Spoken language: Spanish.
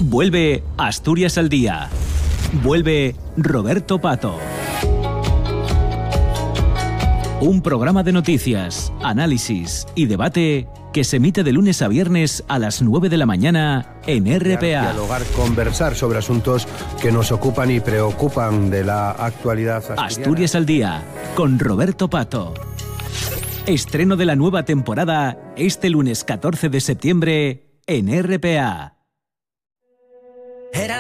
Vuelve Asturias al Día. Vuelve Roberto Pato. Un programa de noticias, análisis y debate que se emite de lunes a viernes a las 9 de la mañana en RPA. Dialogar, conversar sobre asuntos que nos ocupan y preocupan de la actualidad asturiana. Asturias al Día, con Roberto Pato. Estreno de la nueva temporada este lunes 14 de septiembre en RPA.